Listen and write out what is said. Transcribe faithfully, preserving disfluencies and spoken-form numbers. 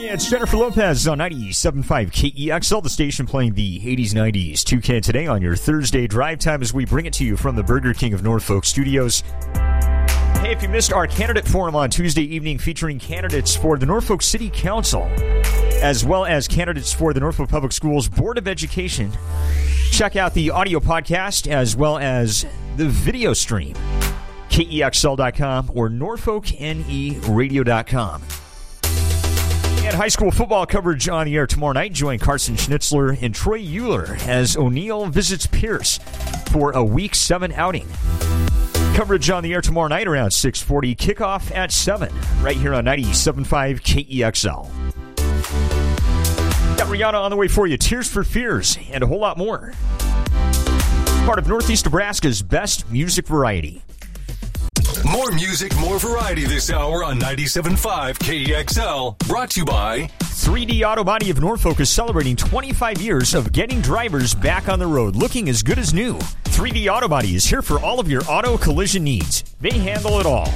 Yeah, it's Jennifer Lopez on ninety-seven point five K E X L, the station playing the eighties, nineties two K today on your Thursday drive time as we bring it to you from the Burger King of Norfolk studios. Hey, if you missed our candidate forum on Tuesday evening featuring candidates for the Norfolk City Council, as well as candidates for the Norfolk Public Schools Board of Education, check out the audio podcast as well as the video stream, K E X L dot com or Norfolk N E radio dot com. And high school football coverage on the air tomorrow night. Join Carson Schnitzler and Troy Euler as O'Neill visits Pierce for a Week seven outing. Coverage on the air tomorrow night around six forty. Kickoff at seven, right here on ninety-seven point five K E X L. Got Rihanna on the way for you. Tears for Fears and a whole lot more. Part of Northeast Nebraska's best music variety. More music, more variety this hour on ninety-seven point five K E X L. Brought to you by three D Auto Body of Norfolk is celebrating twenty-five years of getting drivers back on the road, looking as good as new. three D Auto Body is here for all of your auto collision needs. They handle it all.